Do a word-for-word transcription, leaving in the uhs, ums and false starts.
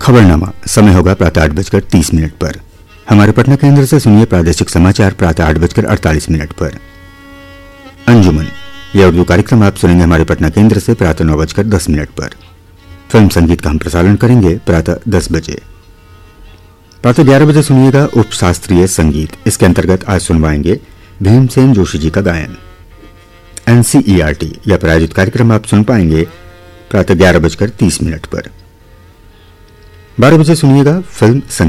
खबरनामा समय होगा प्रातः आठ बजकर तीस मिनट पर। हमारे पटना केंद्र से सुनिए प्रादेशिक समाचार प्रातः आठ बजकर अड़तालीस मिनट पर। अंजुमन यह उर्दू कार्यक्रम आप सुनेंगे हमारे पटना केंद्र से प्रातः नौ बजकर दस मिनट पर। फिल्म संगीत का हम प्रसारण करेंगे प्रातः दस बजे। प्रातः ग्यारह बजे सुनिएगा उप शास्त्रीय संगीत। इसके अंतर्गत आज सुनवाएंगे भीमसेन जोशी जी का गायन। एनसीईआरटी यह प्रायोजित कार्यक्रम आप सुन पाएंगे प्रातः ग्यारह बजकर तीस मिनट पर। बारह बजे सुनिएगा फिल्म संगीत।